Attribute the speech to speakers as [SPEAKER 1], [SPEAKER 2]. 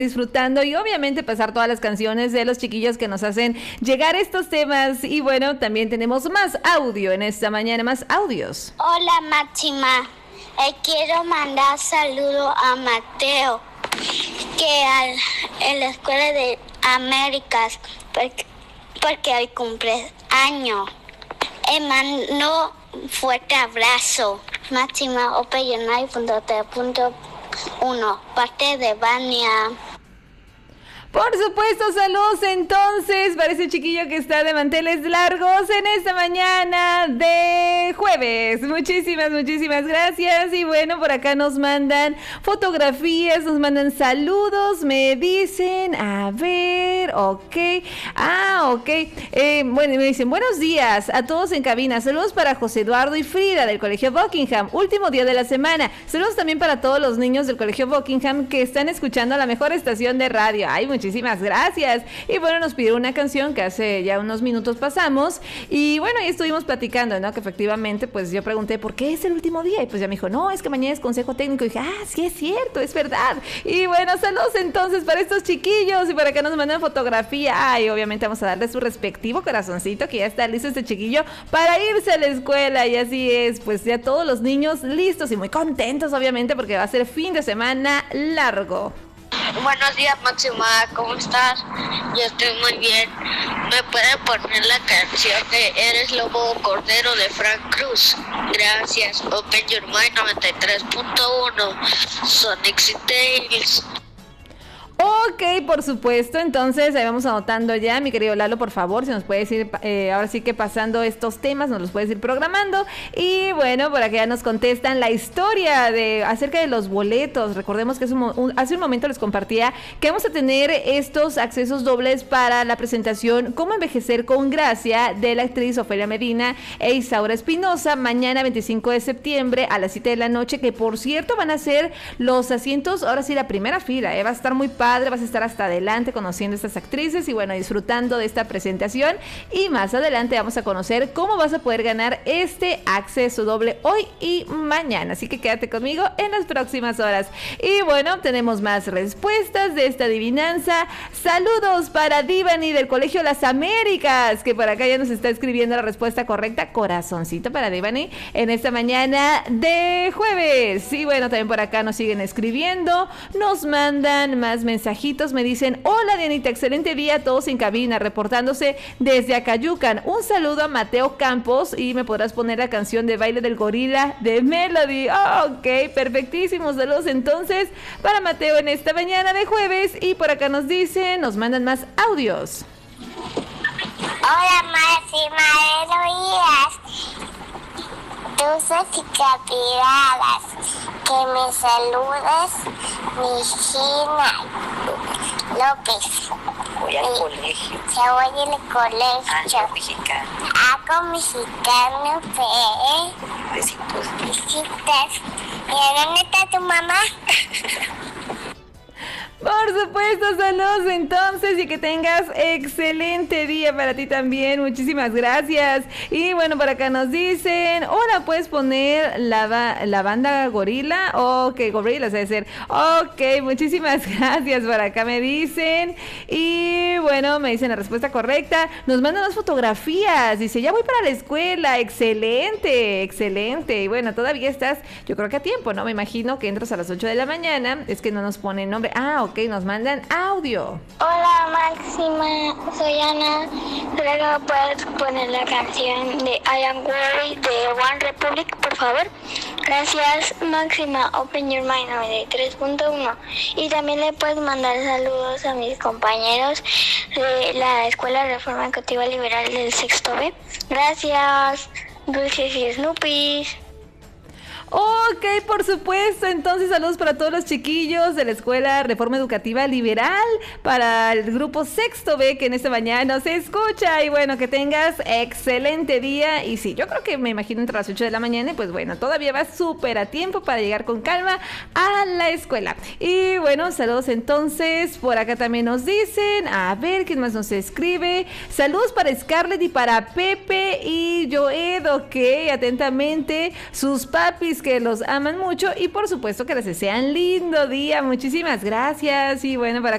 [SPEAKER 1] disfrutando y obviamente pasar todas las canciones de los chiquillos que nos hacen llegar estos temas. Y bueno, también tenemos más audio en esta mañana, más audios.
[SPEAKER 2] Hola Máxima, quiero mandar saludo a Mateo, en la escuela de Américas, porque hoy cumple año. Mando un fuerte abrazo. Máxima, opeyonai.t.1, parte de Vania.
[SPEAKER 1] Por supuesto, saludos entonces para ese chiquillo que está de manteles largos en esta mañana de jueves. Muchísimas gracias. Y bueno, por acá nos mandan fotografías, nos mandan saludos, me dicen, a ver, ok. Bueno, me dicen, buenos días a todos en cabina. Saludos para José Eduardo y Frida del Colegio Buckingham, último día de la semana. Saludos también para todos los niños del Colegio Buckingham que están escuchando la mejor estación de radio. Ay, muchísimas gracias. Y bueno, nos pidió una canción que hace ya unos minutos pasamos. Y bueno, ahí estuvimos platicando, ¿no? Que efectivamente, pues yo pregunté, ¿por qué es el último día? Y pues ya me dijo, no, es que mañana es consejo técnico. Y dije, sí es cierto, es verdad. Y bueno, saludos entonces para estos chiquillos. Y por acá nos mandan fotografía. Ay, obviamente vamos a darle su respectivo corazoncito, que ya está listo este chiquillo para irse a la escuela. Y así es, pues ya todos los niños listos y muy contentos, obviamente, porque va a ser fin de semana largo.
[SPEAKER 3] Buenos días, Máxima, ¿cómo estás? Yo estoy muy bien. ¿Me pueden poner la canción de Eres Lobo Cordero de Frank Cruz? Gracias. Open Your Mind 93.1 Sonic y Tails.
[SPEAKER 1] Ok, por supuesto, entonces ahí vamos anotando ya, mi querido Lalo, por favor, si nos puedes ir, ahora sí que pasando estos temas, nos los puedes ir programando. Y bueno, por acá ya nos contestan la historia acerca de los boletos. Recordemos que hace un momento les compartía que vamos a tener estos accesos dobles para la presentación Cómo envejecer con gracia de la actriz Ofelia Medina e Isaura Espinosa, mañana 25 de septiembre a las 7 de la noche, que por cierto van a ser los asientos, ahora sí la primera fila, va a estar muy padre. Vas a estar hasta adelante conociendo a estas actrices y bueno, disfrutando de esta presentación. Y más adelante vamos a conocer cómo vas a poder ganar este acceso doble hoy y mañana. Así que quédate conmigo en las próximas horas. Y bueno, tenemos más respuestas de esta adivinanza. Saludos para Divani del Colegio Las Américas, que por acá ya nos está escribiendo la respuesta correcta. Corazoncito para Divani en esta mañana de jueves. Y bueno, también por acá nos siguen escribiendo, nos mandan más mensajitos, me dicen, hola Dianita, excelente día, todos en cabina, reportándose desde Acayucan. Un saludo a Mateo Campos y me podrás poner la canción de Baile del Gorila de Melody. Ok, perfectísimos, saludos entonces para Mateo en esta mañana de jueves. Y por acá nos dicen, nos mandan más audios.
[SPEAKER 2] Hola Máxima, Eloías, dulces y capiradas, que me saludes, mi Gina López.
[SPEAKER 3] Voy al colegio.
[SPEAKER 2] Se voy al colegio.
[SPEAKER 3] Mexicano.
[SPEAKER 2] Hago mexicano,
[SPEAKER 3] Besitos.
[SPEAKER 2] visitas. ¿Y dónde está tu mamá?
[SPEAKER 1] Por supuesto, saludos entonces y que tengas excelente día para ti también, muchísimas gracias. Y bueno, por acá nos dicen, hola, ¿puedes poner la banda Gorila? Ok, Gorila debe ser. Ok, muchísimas gracias, por acá me dicen. Y bueno, me dicen la respuesta correcta, nos mandan las fotografías, dice, ya voy para la escuela, excelente. Y bueno, todavía estás, yo creo que a tiempo, ¿no? Me imagino que entras a las 8 de la mañana, es que no nos ponen nombre. Ok, nos mandan audio.
[SPEAKER 2] Hola Máxima, soy Ana. Luego puedes poner la canción de I Am Worried de One Republic, por favor. Gracias Máxima, Open Your Mind 93.1. Y también le puedes mandar saludos a mis compañeros de la Escuela Reforma Educativa Liberal del Sexto B. Gracias, Dulces y Snoopys.
[SPEAKER 1] Ok, por supuesto, entonces saludos para todos los chiquillos de la Escuela Reforma Educativa Liberal, para el grupo Sexto B que en esta mañana nos escucha. Y bueno, que tengas excelente día. Y sí, yo creo que me imagino entre las 8 de la mañana y pues bueno, todavía vas súper a tiempo para llegar con calma a la escuela. Y bueno, saludos entonces, por acá también nos dicen, a ver, ¿quién más nos escribe? Saludos para Scarlett y para Pepe y Joed, ok, atentamente, sus papis Mamis que los aman mucho y por supuesto que les desean lindo día. Muchísimas gracias. Y bueno, para